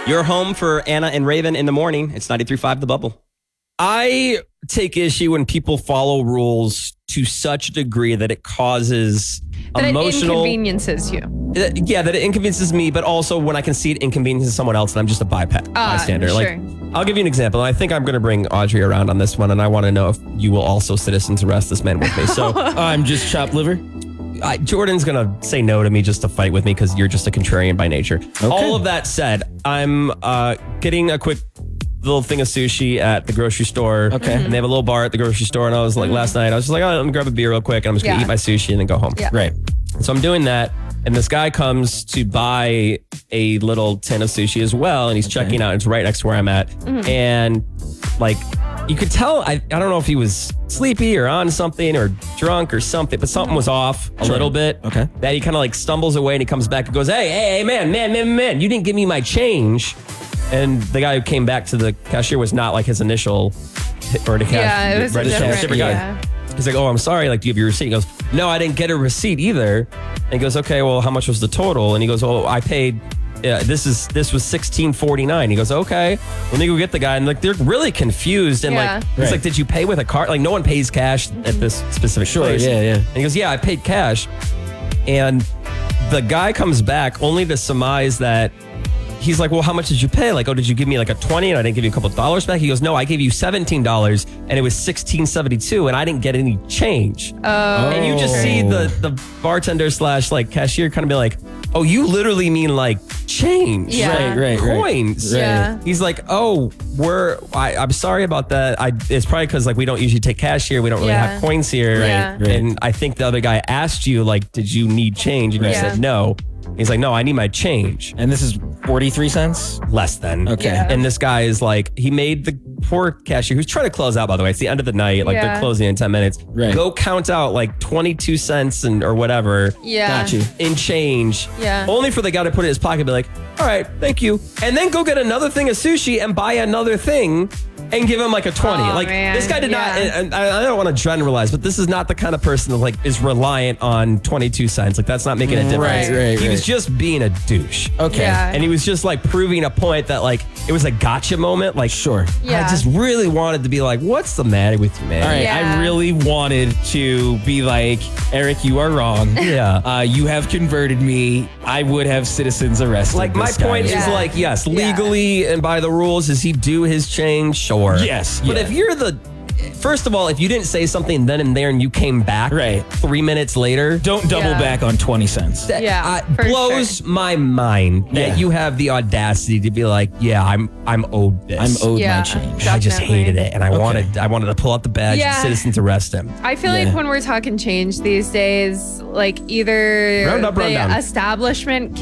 You're home for Anna and Raven in the morning. It's 93.5 The Bubble. I take issue when people follow rules to such a degree that it causes that emotional... it inconveniences you. Yeah, that it inconveniences me, but also when I can see it inconveniences someone else and I'm just a bystander. Sure. Like, I'll give you an example. I think I'm going to bring Audrey around on this one, and I want to know if you will also citizens arrest this man with me. So I'm just chopped liver. Jordan's going to say no to me just to fight with me because you're just a contrarian by nature. Okay. All of that said, I'm getting a quick little thing of sushi at the grocery store. Okay. And they have a little bar at the grocery store. And I was like, last night, I was just like, oh, let me grab a beer real quick. And I'm just going to eat my sushi and then go home. Yeah. Right. So I'm doing that. And this guy comes to buy a little tin of sushi as well. And he's checking out. It's right next to where I'm at. And like, you could tell, I don't know if he was sleepy or on something or drunk or something, but something was off a little bit. Okay. That he kind of like stumbles away and he comes back and goes, hey, man, you didn't give me my change. And the guy who came back to the cashier was not like his initial or the Yeah, it was a different guy. yeah. He's like, oh, I'm sorry. Like, do you have your receipt? He goes, no, I didn't get a receipt either. And he goes, okay, well, how much was the total? And he goes, oh, I paid. This was $16.49. He goes, okay. Let me go get the guy. And like, they're really confused. And like, it's like, did you pay with a card? Like, no one pays cash at this specific place. Yeah. And he goes, yeah, I paid cash. And the guy comes back only to surmise that he's like, well, how much did you pay? Like, oh, did you give me like a 20 and I didn't give you a couple of dollars back? He goes, no, I gave you $17 and it was $16.72 and I didn't get any change. Oh. And you just see the bartender / like cashier kind of be like, oh, you literally mean like change. Yeah. Right. Coins. Yeah. He's like, oh, I'm sorry about that. It's probably because like we don't usually take cash here. We don't really have coins here. Yeah. Right. And I think the other guy asked you like, did you need change? And you said no. He's like, no, I need my change. And this is 43 cents? Less than. Okay. Yeah. And this guy is like, he made the poor cashier who's trying to close out, by the way. It's the end of the night. Like they're closing in 10 minutes. Right. Go count out like 22 cents or whatever. Yeah. Got you. In change. Yeah. Only for the guy to put it in his pocket and be like, all right, thank you. And then go get another thing of sushi and buy another thing and give him like a 20. Oh, like man. this guy did not, and I don't want to generalize, but this is not the kind of person that like is reliant on 22 cents. Like that's not making a difference. Right. He was just being a douche. Okay. Yeah. And he was just like proving a point that like it was a gotcha moment. Like, Sure. Yeah. I just really wanted to be like, what's the matter with you, man? All right. Yeah. I really wanted to be like, Eric, you are wrong. Yeah. You have converted me. I would have citizens arrested. Like my this guy. point is like, yes, legally and by the rules, does he do his change? Sure. Yes. But if you're first of all, if you didn't say something then and there and you came back 3 minutes later, don't double back on 20 cents. that for blows my mind that you have the audacity to be like, yeah, I'm owed this. I'm owed Yeah. my change. I just Definitely. hated it, and I wanted to pull out the badge and citizens arrest him. I feel like when we're talking change these days, like either Round up, round the down. establishment